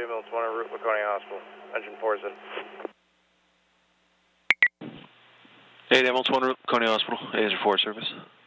ambulance 1 en route, Laconia Hospital. Engine 4 is in. 8 ambulance 1 route, Laconia Hospital, Engine 4 service.